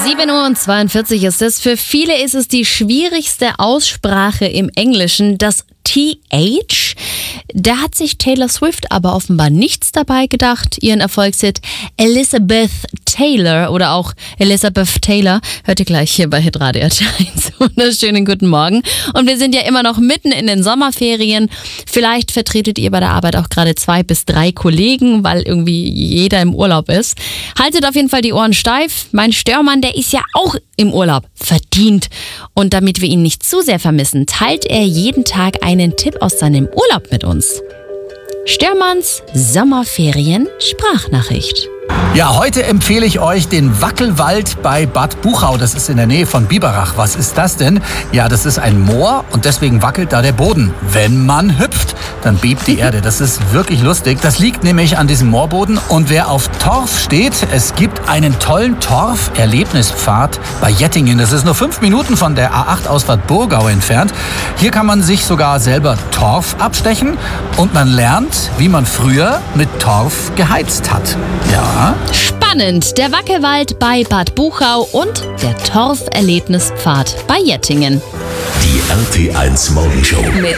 7:42 Uhr ist es. Für viele ist es die schwierigste Aussprache im Englischen, das TH. Da hat sich Taylor Swift aber offenbar nichts dabei gedacht. Ihren Erfolgshit Elizabeth Taylor oder auch Elizabeth Taylor hört ihr gleich hier bei Hitradio 1. Wunderschönen guten Morgen. Und wir sind ja immer noch mitten in den Sommerferien. Vielleicht vertretet ihr bei der Arbeit auch gerade 2 bis 3 Kollegen, weil irgendwie jeder im Urlaub ist. Haltet auf jeden Fall die Ohren steif. Mein Störmann, der ist ja auch im Urlaub. Verdient. Und damit wir ihn nicht zu sehr vermissen, teilt er jeden Tag einen Tipp aus seinem Urlaub mit uns. Störmanns Sommerferien-Sprachnachricht. Ja, heute empfehle ich euch den Wackelwald bei Bad Buchau. Das ist in der Nähe von Biberach. Was ist das denn? Ja, das ist ein Moor und deswegen wackelt da der Boden. Wenn man hüpft, dann bebt die Erde. Das ist wirklich lustig. Das liegt nämlich an diesem Moorboden. Und wer auf Torf steht, es gibt einen tollen Torf-Erlebnispfad bei Jettingen. Das ist nur 5 Minuten von der A8-Ausfahrt Burgau entfernt. Hier kann man sich sogar selber Torf abstechen und man lernt, wie man früher mit Torf geheizt hat. Ja. Spannend, der Wackelwald bei Bad Buchau und der Torf-Erlebnispfad bei Jettingen. Die RT1 Morgenshow Mit